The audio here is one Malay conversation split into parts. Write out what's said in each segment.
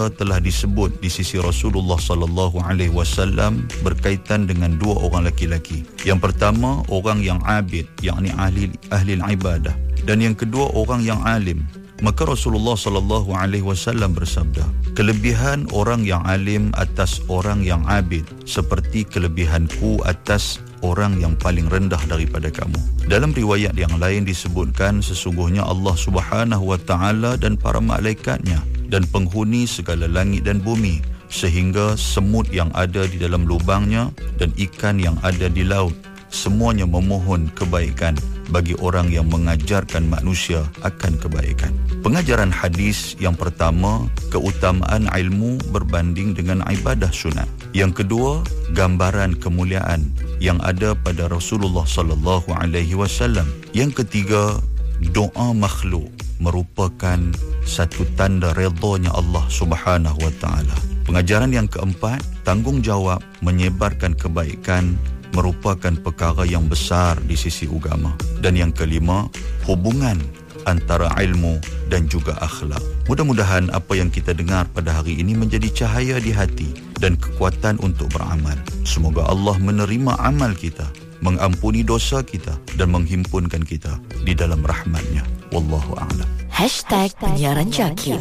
telah disebut di sisi Rasulullah sallallahu alaihi wasallam berkaitan dengan dua orang lelaki. Yang pertama, orang yang abid, yakni ahli ibadah, dan yang kedua orang yang alim. Maka Rasulullah sallallahu alaihi wasallam bersabda, kelebihan orang yang alim atas orang yang abid seperti kelebihanku atas orang yang paling rendah daripada kamu. Dalam riwayat yang lain disebutkan sesungguhnya Allah Subhanahu wa taala dan para malaikatnya dan penghuni segala langit dan bumi, sehingga semut yang ada di dalam lubangnya dan ikan yang ada di laut, semuanya memohon kebaikan bagi orang yang mengajarkan manusia akan kebaikan. Pengajaran hadis yang pertama, keutamaan ilmu berbanding dengan ibadah sunat. Yang kedua, gambaran kemuliaan yang ada pada Rasulullah sallallahu alaihi wasallam. Yang ketiga, doa makhluk merupakan satu tanda redanya Allah Subhanahu wa taala. Pengajaran yang keempat, tanggungjawab menyebarkan kebaikan merupakan perkara yang besar di sisi agama. Dan yang kelima, hubungan antara ilmu dan juga akhlak. Mudah-mudahan apa yang kita dengar pada hari ini menjadi cahaya di hati dan kekuatan untuk beramal. Semoga Allah menerima amal kita, mengampuni dosa kita dan menghimpunkan kita di dalam rahmat-Nya. Wallahu a'lam. #penyiaran Jaki.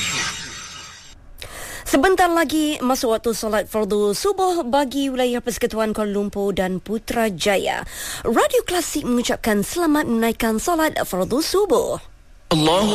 Sebentar lagi masuk waktu solat fardu subuh bagi wilayah Persekutuan Kuala Lumpur dan Putrajaya. Radio Klasik mengucapkan selamat menunaikan solat fardu subuh. Allah